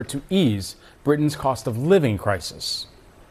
to ease Britain's cost of living crisis.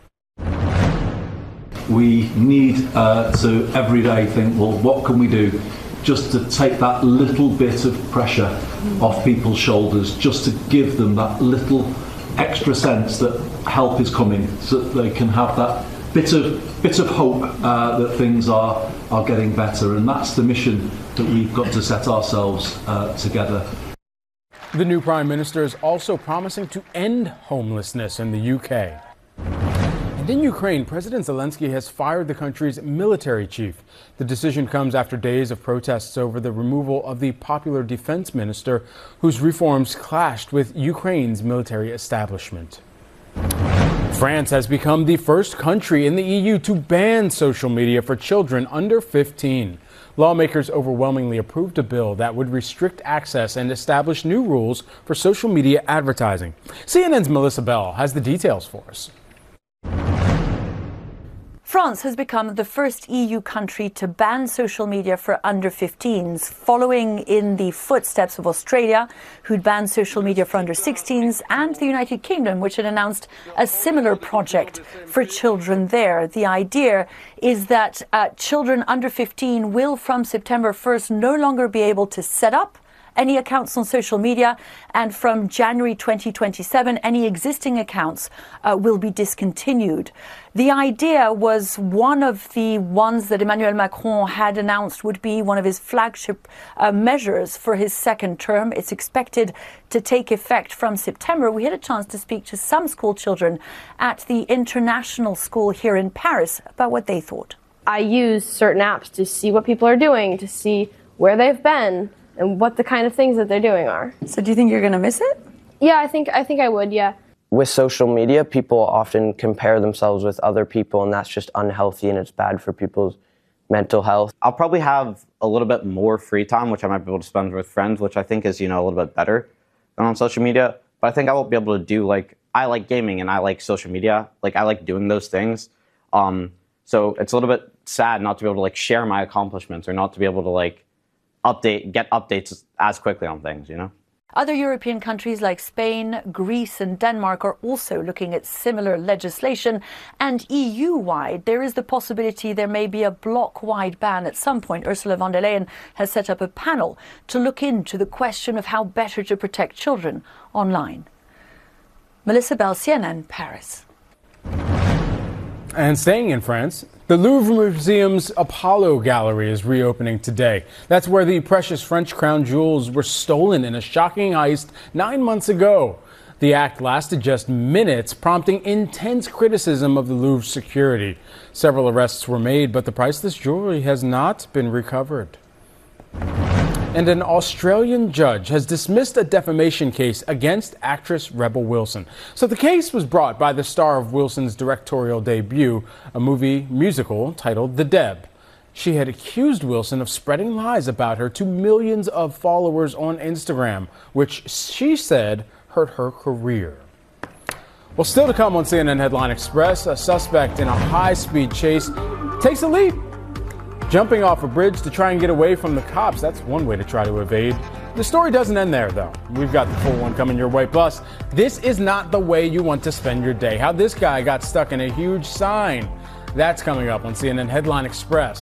We need to every day think, well, what can we do just to take that little bit of pressure off people's shoulders, just to give them that little extra sense that help is coming, so that they can have that bit of hope that things are getting better. And that's the mission that we've got to set ourselves together. The new Prime Minister is also promising to end homelessness in the UK. And in Ukraine, President Zelensky has fired the country's military chief. The decision comes after days of protests over the removal of the popular defense minister, whose reforms clashed with Ukraine's military establishment. France has become the first country in the EU to ban social media for children under 15. Lawmakers overwhelmingly approved a bill that would restrict access and establish new rules for social media advertising. CNN's Melissa Bell has the details for us. France has become the first EU country to ban social media for under 15s, following in the footsteps of Australia, who'd banned social media for under 16s, and the United Kingdom, which had announced a similar project for children there. The idea is that children under 15 will, from September 1st, no longer be able to set up any accounts on social media, and from January 2027, any existing accounts will be discontinued. The idea was one of the ones that Emmanuel Macron had announced would be one of his flagship measures for his second term. It's expected to take effect from September. We had a chance to speak to some school children at the International School here in Paris about what they thought. I use certain apps to see what people are doing, to see where they've been, and what the kind of things that they're doing are. So do you think you're going to miss it? Yeah, I think I would, yeah. With social media, people often compare themselves with other people, and that's just unhealthy and it's bad for people's mental health. I'll probably have a little bit more free time, which I might be able to spend with friends, which I think is, a little bit better than on social media. But I think I won't be able to do, I like gaming and I like social media. I like doing those things. So it's a little bit sad not to be able to, share my accomplishments, or not to be able to, get updates as quickly on things, Other European countries like Spain, Greece and Denmark are also looking at similar legislation. And EU-wide, there is the possibility there may be a bloc-wide ban at some point. Ursula von der Leyen has set up a panel to look into the question of how better to protect children online. Melissa Bell, CNN, Paris. And staying in France, the Louvre Museum's Apollo Gallery is reopening today. That's where the precious French crown jewels were stolen in a shocking heist 9 months ago. The act lasted just minutes, prompting intense criticism of the Louvre's security. Several arrests were made, but the priceless jewelry has not been recovered. And an Australian judge has dismissed a defamation case against actress Rebel Wilson. So the case was brought by the star of Wilson's directorial debut, a musical titled The Deb. She had accused Wilson of spreading lies about her to millions of followers on Instagram, which she said hurt her career. Well, still to come on CNN Headline Express, a suspect in a high-speed chase takes a leap, jumping off a bridge to try and get away from the cops. That's one way to try to evade. The story doesn't end there, though. We've got the full one coming your way. Plus, this is not the way you want to spend your day. How this guy got stuck in a huge sign. That's coming up on CNN Headline Express.